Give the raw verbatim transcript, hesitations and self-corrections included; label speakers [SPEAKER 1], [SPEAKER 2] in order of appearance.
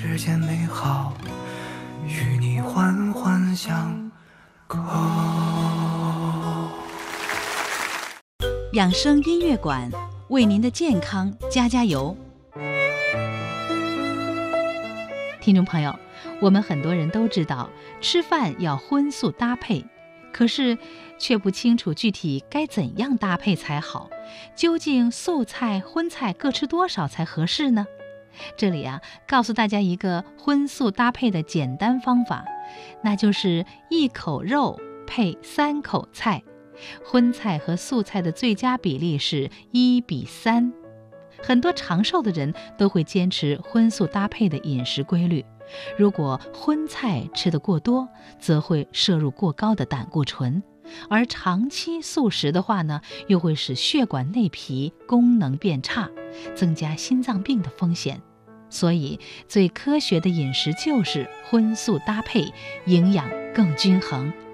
[SPEAKER 1] 世间美好，与你环环相扣。
[SPEAKER 2] 养生音乐馆为您的健康加加油。听众朋友，我们很多人都知道吃饭要荤素搭配，可是却不清楚具体该怎样搭配才好。究竟素菜荤菜各吃多少才合适呢？这里啊，告诉大家一个荤素搭配的简单方法，那就是一口肉配三口菜。荤菜和素菜的最佳比例是一比三。很多长寿的人都会坚持荤素搭配的饮食规律。如果荤菜吃得过多，则会摄入过高的胆固醇，而长期素食的话呢，又会使血管内皮功能变差，增加心脏病的风险。所以最科学的饮食就是荤素搭配，营养更均衡。